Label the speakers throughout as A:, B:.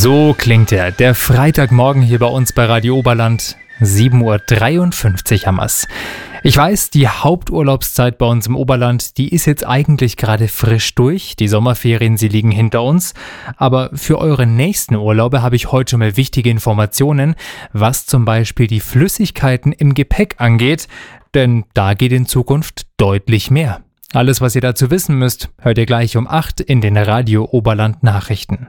A: So klingt er, der Freitagmorgen hier bei uns bei Radio Oberland. 7.53 Uhr haben wir's. Ich weiß, die Haupturlaubszeit bei uns im Oberland, die ist jetzt eigentlich gerade frisch durch. Die Sommerferien, sie liegen hinter uns. Aber für eure nächsten Urlaube habe ich heute schon mal wichtige Informationen, was zum Beispiel die Flüssigkeiten im Gepäck angeht. Denn da geht in Zukunft deutlich mehr. Alles, was ihr dazu wissen müsst, hört ihr gleich um 8 in den Radio Oberland Nachrichten.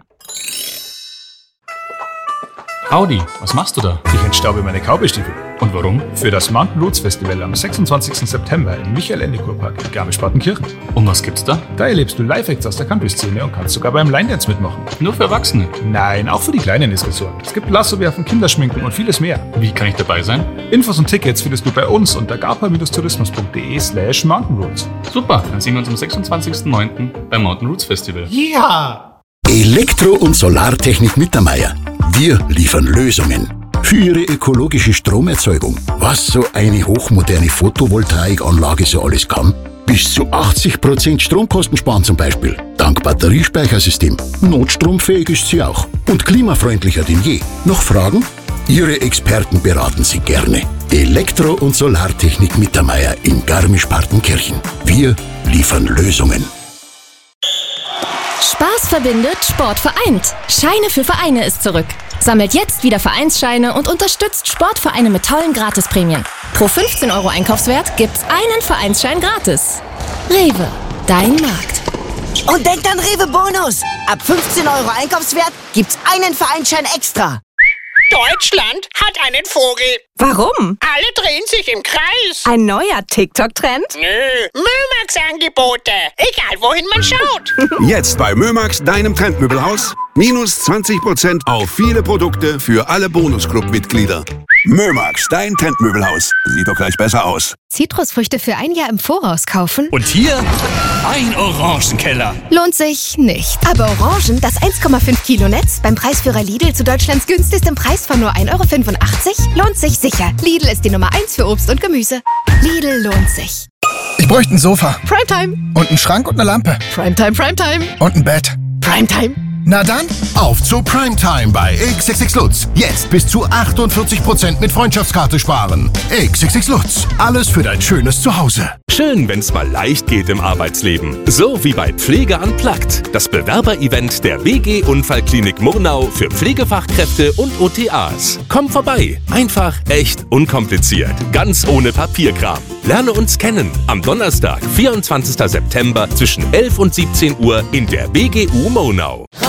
B: Howdy, was machst du da?
C: Ich entstaube meine Cowboy-Stiefel.
B: Und warum?
C: Für das Mountain Roots Festival am 26. September im Michael-Ende-Kurpark in Garmisch-Partenkirchen.
B: Und was gibt's da?
C: Da erlebst du Live-Acts aus der Country-Szene und kannst sogar beim Line-Dance mitmachen.
B: Nur für Erwachsene?
C: Nein, auch für die Kleinen ist gesorgt. Es gibt Lassowerfen, Kinderschminken und vieles mehr.
B: Wie kann ich dabei sein?
C: Infos und Tickets findest du bei uns unter garpa-tourismus.de/mountainroots.
B: Super, dann sehen wir uns am 26.09. beim Mountain Roots Festival.
C: Ja!
D: Elektro- und Solartechnik Mittermeier. Wir liefern Lösungen für Ihre ökologische Stromerzeugung. Was so eine hochmoderne Photovoltaikanlage so alles kann? Bis zu 80% Stromkosten sparen zum Beispiel. Dank Batteriespeichersystem. Notstromfähig ist sie auch. Und klimafreundlicher denn je. Noch Fragen? Ihre Experten beraten Sie gerne. Elektro- und Solartechnik Mittermeier in Garmisch-Partenkirchen. Wir liefern Lösungen.
E: Spaß verbindet, Sport vereint. Scheine für Vereine ist zurück. Sammelt jetzt wieder Vereinsscheine und unterstützt Sportvereine mit tollen Gratisprämien. Pro 15 € Einkaufswert gibt's einen Vereinsschein gratis. Rewe, dein Markt.
F: Und denkt an Rewe Bonus. Ab 15 € Einkaufswert gibt's einen Vereinsschein extra.
G: Deutschland hat einen Vogel.
H: Warum?
G: Alle drehen sich im Kreis.
H: Ein neuer TikTok-Trend?
G: Nö, Mömax-Angebote. Egal, wohin man schaut.
I: Jetzt bei Mömax, deinem Trendmöbelhaus. Minus 20% auf viele Produkte für alle Bonusclub-Mitglieder. Mömax, dein Trendmöbelhaus. Sieht doch gleich besser aus.
J: Zitrusfrüchte für ein Jahr im Voraus kaufen?
K: Und hier ein Orangenkeller.
J: Lohnt sich nicht. Aber Orangen, das 1,5 Kilo Netz, beim Preisführer Lidl zu Deutschlands günstigstem Preis von nur 1,85 €, lohnt sich sicher. Lidl ist die Nummer 1 für Obst und Gemüse. Lidl lohnt sich.
L: Ich bräuchte ein Sofa.
J: Primetime.
L: Und einen Schrank und eine Lampe.
J: Primetime, Primetime.
L: Und ein Bett.
J: Primetime.
L: Na dann, auf zu Primetime bei XXX Lutz. Jetzt bis zu 48% mit Freundschaftskarte sparen. XXX Lutz. Alles für dein schönes Zuhause.
M: Schön, wenn's mal leicht geht im Arbeitsleben. So wie bei Pflege unplugged. Das Bewerberevent der BG Unfallklinik Murnau für Pflegefachkräfte und OTAs. Komm vorbei. Einfach, echt, unkompliziert. Ganz ohne Papierkram. Lerne uns kennen. Am Donnerstag, 24. September zwischen 11 und 17 Uhr in der BGU Murnau.